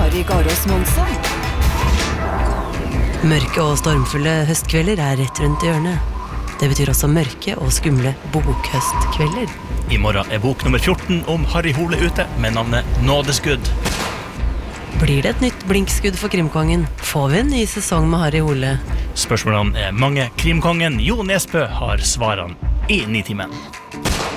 Kari Garås Monsson. Mørke og stormfulle høstkvelder rett rundt hjørnet. Det betyr også mørke og skumle bokhøstkvelder. I morgen bok nummer 14 om Harry Hole ute med navnet Nådeskudd. Blir det et nytt blinkskudd for Krimkongen? Får vi en ny sesong med Harry Hole? Spørsmålene mange. Krimkongen Jo Nesbø har svarene i Nitimen.